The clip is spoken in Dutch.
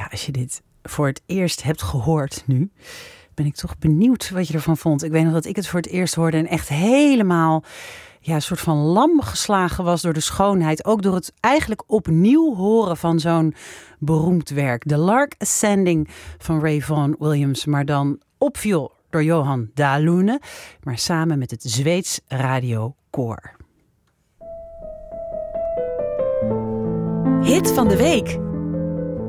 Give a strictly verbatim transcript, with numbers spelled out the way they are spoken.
als je dit voor het eerst hebt gehoord nu, ben ik toch benieuwd wat je ervan vond. Ik weet nog dat ik het voor het eerst hoorde en echt helemaal ja, een soort van lam geslagen was door de schoonheid. Ook door het eigenlijk opnieuw horen van zo'n beroemd werk. The Lark Ascending van Ray Vaughan Williams, maar dan opviel door Johan Dalune, maar samen met het Zweeds radiokoor. Hit van de week.